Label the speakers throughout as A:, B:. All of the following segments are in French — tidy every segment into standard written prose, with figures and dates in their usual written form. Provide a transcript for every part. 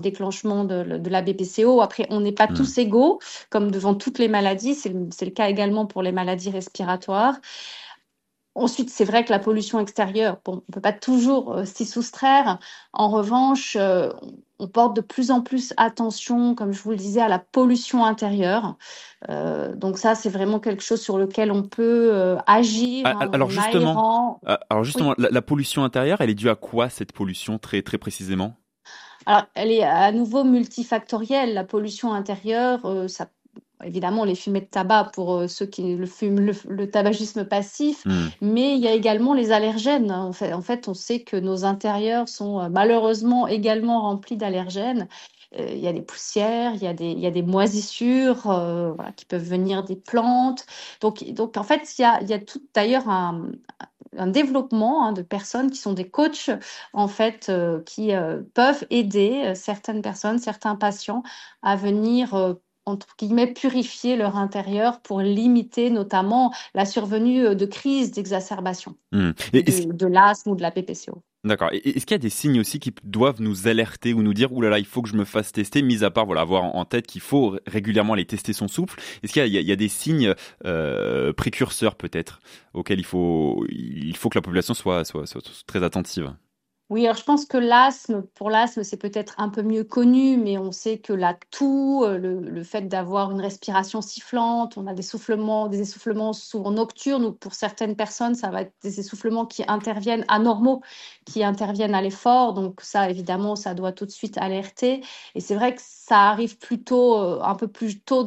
A: déclenchement de la BPCO. Après, on n'est pas tous égaux, comme devant toutes les maladies. C'est le cas également pour les maladies respiratoires. Ensuite, c'est vrai que la pollution extérieure, bon, on ne peut pas toujours s'y soustraire. En revanche, on porte de plus en plus attention, comme je vous le disais, à la pollution intérieure. Donc ça, c'est vraiment quelque chose sur lequel on peut agir
B: Alors
A: en
B: justement,
A: aérant. Oui.
B: la pollution intérieure, elle est due à quoi cette pollution très très précisément?
A: Alors, elle est à nouveau multifactorielle. La pollution intérieure, ça évidemment, les fumées de tabac pour ceux qui le fument, le tabagisme passif, mais il y a également les allergènes. En fait, on sait que nos intérieurs sont malheureusement également remplis d'allergènes. Il y a des poussières, il y a des moisissures voilà, qui peuvent venir des plantes. Donc en fait, il y a tout d'ailleurs un développement de personnes qui sont des coachs en fait qui peuvent aider certaines personnes, certains patients à venir entre guillemets, purifier leur intérieur pour limiter notamment la survenue de crises d'exacerbation de l'asthme ou de la PPCO.
B: D'accord. Et est-ce qu'il y a des signes aussi qui doivent nous alerter ou nous dire, ouh là là, il faut que je me fasse tester, mis à part voilà avoir en tête qu'il faut régulièrement aller tester son souffle. Est-ce qu'il y a des signes précurseurs peut-être auxquels il faut que la population soit très attentive?
A: Oui, alors je pense que pour l'asthme, c'est peut-être un peu mieux connu, mais on sait que la toux, le fait d'avoir une respiration sifflante, on a des essoufflements souvent nocturnes, ou pour certaines personnes, ça va être des essoufflements qui interviennent anormaux, qui interviennent à l'effort. Donc ça, évidemment, ça doit tout de suite alerter. Et c'est vrai que ça arrive plutôt, un peu plus tôt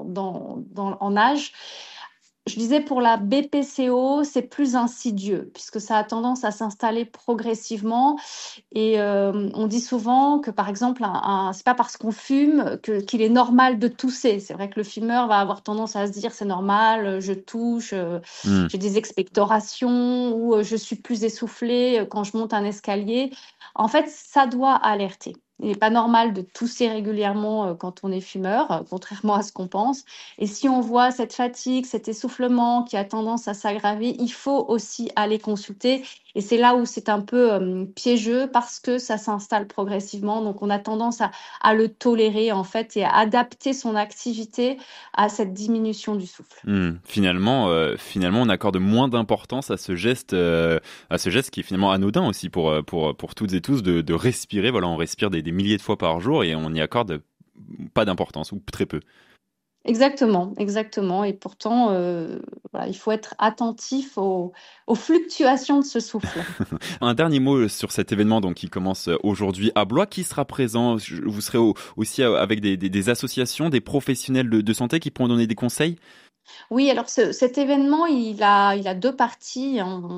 A: en âge. Je disais pour la BPCO, c'est plus insidieux puisque ça a tendance à s'installer progressivement et on dit souvent que par exemple, c'est pas parce qu'on fume qu'il est normal de tousser. C'est vrai que le fumeur va avoir tendance à se dire c'est normal, je touche, j'ai des expectorations ou je suis plus essoufflée quand je monte un escalier. En fait, ça doit alerter. Il n'est pas normal de tousser régulièrement quand on est fumeur, contrairement à ce qu'on pense. Et si on voit cette fatigue, cet essoufflement qui a tendance à s'aggraver, il faut aussi aller consulter. Et c'est là où c'est un peu piégeux parce que ça s'installe progressivement. Donc, on a tendance à le tolérer, en fait, et à adapter son activité à cette diminution du souffle.
B: Finalement, on accorde moins d'importance à ce geste qui est finalement anodin aussi pour toutes et tous de respirer. Voilà, on respire des milliers de fois par jour et on n'y accorde pas d'importance ou très peu.
A: Exactement, exactement. Et pourtant, voilà, il faut être attentif aux fluctuations de ce souffle.
B: Un dernier mot sur cet événement donc qui commence aujourd'hui à Blois. Qui sera présent? Vous serez aussi avec des associations, des professionnels de santé qui pourront donner des conseils?
A: Oui, alors cet événement, il a deux parties.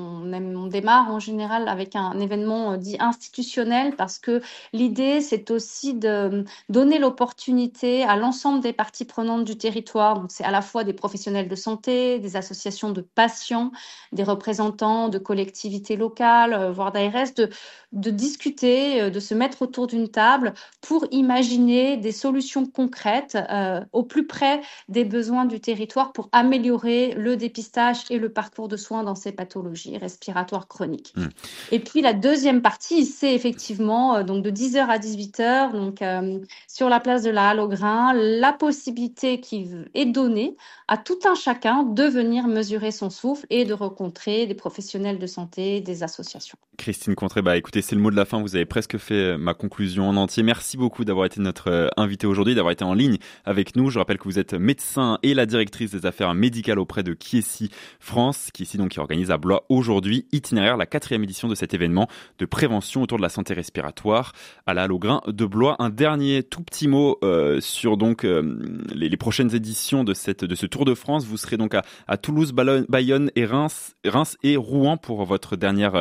A: On démarre en général avec un événement dit institutionnel parce que l'idée, c'est aussi de donner l'opportunité à l'ensemble des parties prenantes du territoire. Donc, c'est à la fois des professionnels de santé, des associations de patients, des représentants de collectivités locales, voire d'ARS, de discuter, de se mettre autour d'une table pour imaginer des solutions concrètes au plus près des besoins du territoire pour améliorer le dépistage et le parcours de soins dans ces pathologies respiratoires chroniques. Et puis la deuxième partie, c'est effectivement donc de 10h à 18h, donc sur la place de la Halle aux Grains, la possibilité qui est donnée à tout un chacun de venir mesurer son souffle et de rencontrer des professionnels de santé, des associations.
B: Christine Contré, écoutez, c'est le mot de la fin, vous avez presque fait ma conclusion en entier. Merci beaucoup d'avoir été notre invité aujourd'hui, d'avoir été en ligne avec nous. Je rappelle que vous êtes médecin et la directrice des affaires médicales auprès de Kiesi France, Kiesi donc qui organise à Blois aujourd'hui Itinéraire, la 4e édition de cet événement de prévention autour de la santé respiratoire à la Halle aux Grains de Blois. Un dernier tout petit mot sur donc les prochaines éditions de ce Tour de France. Vous serez donc à Toulouse, Bayonne et Reims et Rouen pour votre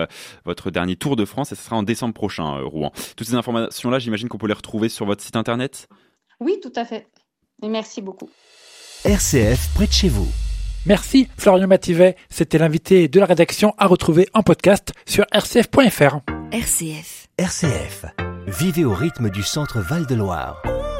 B: dernier Tour de France, et ce sera en décembre prochain, Rouen. Toutes ces informations-là, j'imagine qu'on peut les retrouver sur votre site internet?
A: Oui, tout à fait. Et merci beaucoup.
C: RCF près de chez vous.
D: Merci Florian Mativet, c'était l'invité de la rédaction à retrouver en podcast sur rcf.fr.
C: RCF. Vivez au rythme du centre Val de Loire.